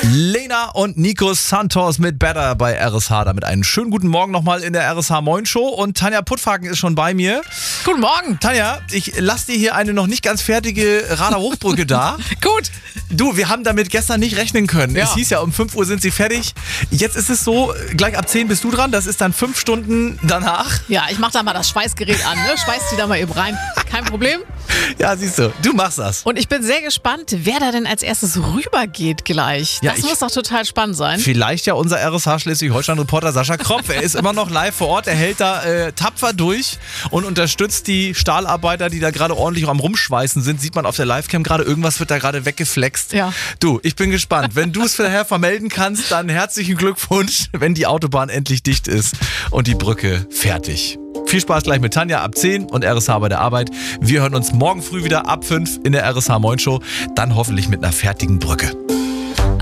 Lena und Nico Santos mit Better bei RSH. Damit einen schönen guten Morgen nochmal in der RSH Moin Show. Und Tanja Puttfaken ist schon bei mir. Guten Morgen. Tanja, ich lasse dir hier eine noch nicht ganz fertige Radar-Hochbrücke da. Gut. Du, wir haben damit gestern nicht rechnen können. Ja. Es hieß ja, um 5 Uhr sind sie fertig. Jetzt ist es so, gleich ab 10 bist du dran. Das ist dann 5 Stunden danach. Ja, ich mach da mal das Schweißgerät an, ne? Schweiß die da mal eben rein. Kein Problem. Ja, siehst du, du machst das. Und ich bin sehr gespannt, wer da denn als erstes rübergeht gleich. Ja, Das muss doch total spannend sein. Vielleicht ja unser RSH Schleswig-Holstein-Reporter Sascha Kropf. Er ist immer noch live vor Ort. Er hält da tapfer durch und unterstützt die Stahlarbeiter, die da gerade ordentlich am Rumschweißen sind. Sieht man auf der Livecam gerade, irgendwas wird da gerade weggeflext. Ja. Du, ich bin gespannt. Wenn du es vorher vermelden kannst, dann herzlichen Glückwunsch, wenn die Autobahn endlich dicht ist und die Brücke fertig. Viel Spaß gleich mit Tanja ab 10 und RSH bei der Arbeit. Wir hören uns morgen früh wieder ab 5 in der RSH Moin Show. Dann hoffentlich mit einer fertigen Brücke.